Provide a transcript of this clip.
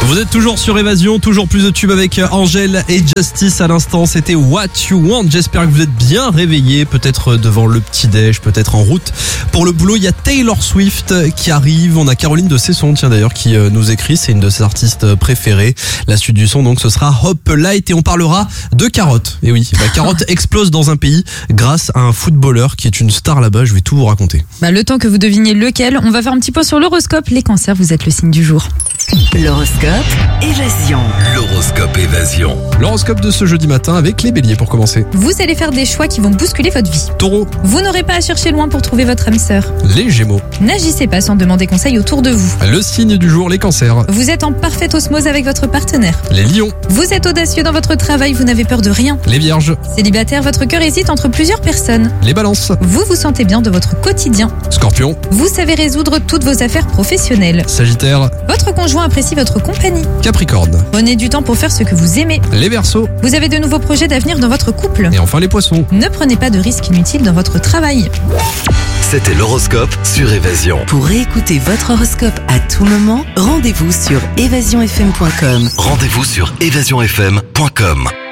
Vous êtes toujours sur Évasion, toujours plus de tubes avec Angèle et Justice à l'instant. C'était What You Want. J'espère que vous êtes bien réveillés, peut-être devant le petit-déj, peut-être en route pour le boulot. Il y a Taylor Swift qui arrive. On a Caroline de Cesson, tiens d'ailleurs, qui nous écrit. C'est une de ses artistes préférées. La suite du son, donc, ce sera Hop Light et on parlera de carottes. Et oui, la carotte explose dans un pays grâce à un footballeur qui est une star là-bas. Je vais tout vous raconter. Le temps que vous deviniez lequel, on va faire un petit point sur l'horoscope. Les cancers, vous êtes le signe du jour. L'horoscope Évasion. L'horoscope Évasion. L'horoscope de ce jeudi matin avec les béliers pour commencer. Vous allez faire des choix qui vont bousculer votre vie. Taureau, Vous n'aurez pas à chercher loin pour trouver votre âme sœur. les gémeaux. N'agissez pas sans demander conseil autour de vous. Le signe du jour, les cancers. Vous êtes en parfaite osmose avec votre partenaire. Les lions, Vous êtes audacieux dans votre travail, vous n'avez peur de rien. les vierges. Célibataire, votre cœur hésite entre plusieurs personnes. Les balances. Vous vous sentez bien de votre quotidien. Scorpion, Vous savez résoudre toutes vos affaires professionnelles. Sagittaire, Votre conjoint apprécie votre compagnie. Capricorne. Prenez du temps pour faire ce que vous aimez. Les Verseaux. Vous avez de nouveaux projets d'avenir dans votre couple. Et enfin les poissons. Ne prenez pas de risques inutiles dans votre travail. C'était l'horoscope sur Évasion. Pour réécouter votre horoscope à tout moment, rendez-vous sur évasionfm.com. Rendez-vous sur évasionfm.com.